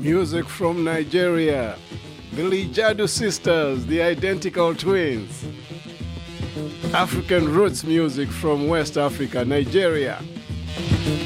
Music from Nigeria. The Lijadu sisters, the identical twins. African roots music from West Africa, Nigeria.